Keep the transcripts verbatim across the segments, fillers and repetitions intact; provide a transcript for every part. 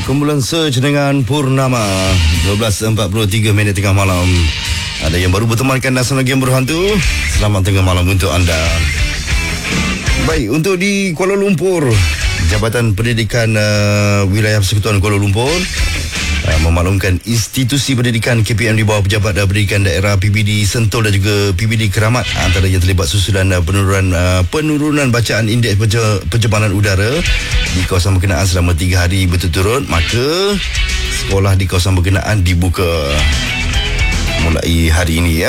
Kumpulan Search dengan Purnama. dua belas empat puluh tiga minit tengah malam. Ada yang baru bertemankan Nasional Game Berhantu. Selamat tengah malam untuk anda. Baik, untuk di Kuala Lumpur, Jabatan Pendidikan uh, Wilayah Persekutuan Kuala Lumpur uh, memaklumkan institusi pendidikan K P M di bawah Pejabat uh, Pendidikan Daerah P B D Sentul dan juga P B D Keramat antara yang terlibat susulan uh, penurunan uh, penurunan bacaan indeks penje- pencemaran udara di kawasan berkenaan selama tiga hari berturut-turut. Maka sekolah di kawasan berkenaan dibuka mulai hari ini, ya.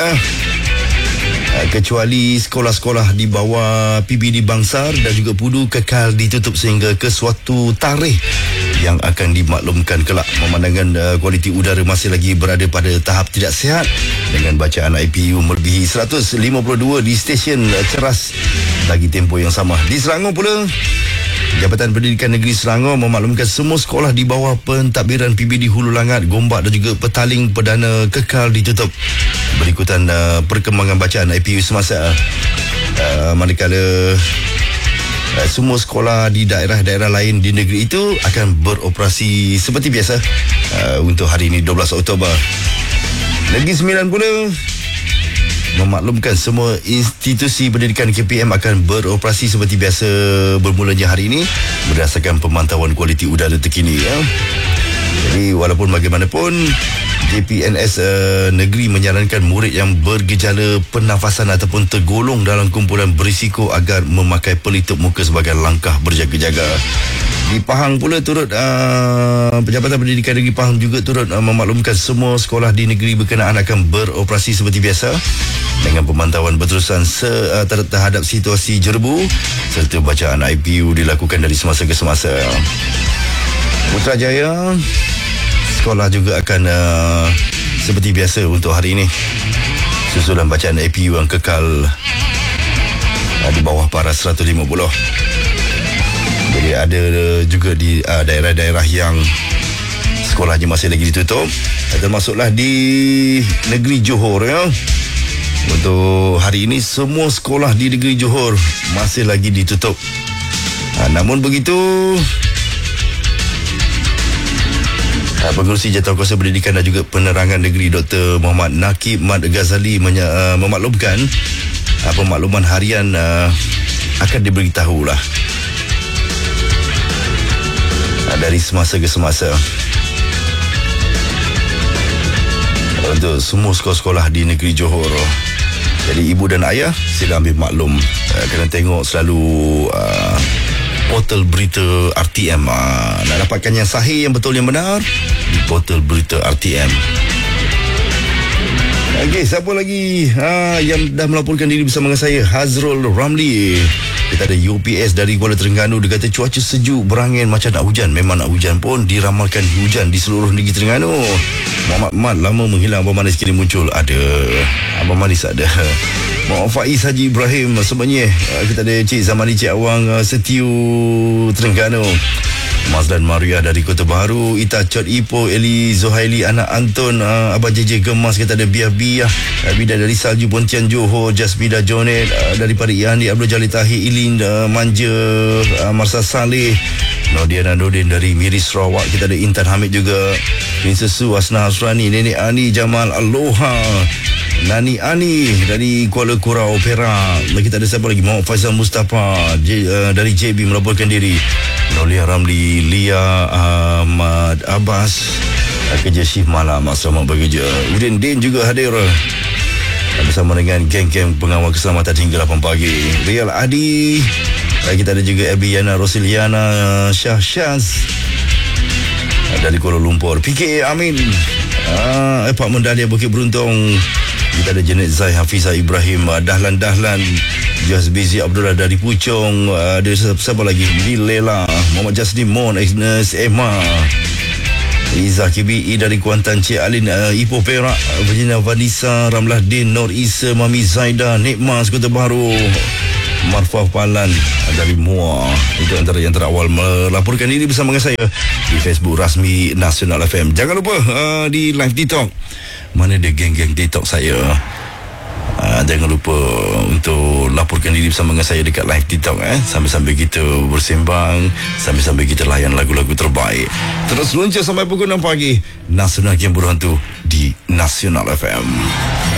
Kecuali sekolah-sekolah di bawah P B D Bangsar dan juga Pudu kekal ditutup sehingga ke suatu tarikh yang akan dimaklumkan kelak. Memandangkan uh, kualiti udara masih lagi berada pada tahap tidak sihat dengan bacaan I P U melebihi seratus lima puluh dua di stesen uh, ceras bagi tempoh yang sama. Di Selangor pula, Jabatan Pendidikan Negeri Selangor memaklumkan semua sekolah di bawah pentadbiran P B D Hulu Langat, Gombak dan juga Petaling Perdana kekal ditutup berikutan uh, perkembangan bacaan I P U semasa uh, manakala uh, semua sekolah di daerah-daerah lain di negeri itu akan beroperasi seperti biasa uh, untuk hari ini dua belas Oktober. Negeri Sembilan pula memaklumkan semua institusi pendidikan K P M akan beroperasi seperti biasa bermulanya hari ini berdasarkan pemantauan kualiti udara terkini, ya. Jadi walaupun bagaimanapun, J P N S uh, negeri menyarankan murid yang bergejala pernafasan ataupun tergolong dalam kumpulan berisiko agar memakai pelitup muka sebagai langkah berjaga-jaga. Di Pahang pula turut uh, Jabatan Pendidikan Negeri Pahang juga turut uh, memaklumkan semua sekolah di negeri berkenaan akan beroperasi seperti biasa dengan pemantauan berterusan se- uh, terhadap situasi jerbu serta bacaan I P U dilakukan dari semasa ke semasa. Putrajaya, sekolah juga akan uh, seperti biasa untuk hari ini susulan bacaan I P U yang kekal uh, di bawah paras seratus lima puluh. Jadi ada juga di uh, daerah-daerah yang sekolahnya masih lagi ditutup, termasuklah di negeri Johor, ya. Untuk hari ini semua sekolah di negeri Johor masih lagi ditutup. uh, Namun begitu, uh, Pengerusi Jawatankuasa Pendidikan dan juga Penerangan Negeri Doktor Muhammad Nakib Mat Ghazali menya, uh, memaklumkan uh, pemakluman harian uh, akan diberitahulah dari semasa ke semasa untuk semua sekolah-sekolah di negeri Johor. Jadi ibu dan ayah sila ambil maklum, uh, kena tengok selalu uh, portal berita R T M, uh, nak dapatkan yang sahih, yang betul, yang benar di portal berita R T M. Okey, siapa lagi ha, yang dah melaporkan diri bersama dengan saya? Hazrul Ramli. Kita ada U P S dari Kuala Terengganu. Dia kata cuaca sejuk berangin macam nak hujan. Memang nak hujan pun diramalkan hujan di seluruh negeri Terengganu. Muhammad Mat lama menghilang, Abang Manis kini muncul. Ada Abang Manis ada. Muhammad Faiz Haji Ibrahim sebenarnya. Kita ada Cik Zamani Cik Awang Setiu Terengganu. Mazlan Maria dari Kota Baru, Ita Chot Ipoh, Eli Zohaili anak Anton, uh, Abang J J Gemas, kita ada Biah Biah, uh, Bida dari Salju Pontian Johor, Jasmida Jonet, uh, daripada Ihandi Abdul Jalil Tahir Ilin, uh, Manja, uh, Marsa Saleh, Nodiana Nordin dari Miri Sarawak, kita ada Intan Hamid juga, Princess Su, Asna Hasrani, Nenek Ani Jamal Aloha, Nani Ani dari Kuala Kurau Perak. Kita ada siapa lagi? Muhammad Faizal Mustafa J, uh, dari J B melaporkan diri. Nolia Ramli, Lia Ahmad Abbas kerja shift malam, selamat bekerja. Udin Din juga hadir bersama dengan geng-geng pengawal keselamatan hingga lapan pagi. Rial Adi, kita ada juga Abby Yana Rosiliana Syah Syaz dari Kuala Lumpur. P K A Amin, uh, Apartmen Dahlia Bukit Beruntung. Kita ada Janet Zai Hafizah Ibrahim, Dahlan Dahlan, Jas Bizi Abdullah dari Puchong, ada siapa lagi? Lilela, Muhammad Jasdim Mon, Agnes Emma, Izzah K B E dari Kuantan, Cik Alin uh, Ipoh Perak, Virginia Vanessa, Ramlah Din, Nur Isa, Mami Zaida, Nikmas Kota Baru, Marfah Palan dari Muar. Itu antara yang terawal melaporkan diri bersama dengan saya di Facebook rasmi Nasional F M. Jangan lupa uh, di live TikTok. Mana dia geng-geng TikTok saya? Uh, jangan lupa untuk laporkan diri bersama dengan saya dekat live TikTok, eh. Sambil-sambil kita bersembang, sambil-sambil kita layan lagu-lagu terbaik. Terus luncur sampai pukul enam pagi. Nasional Game Berhantu di Nasional F M.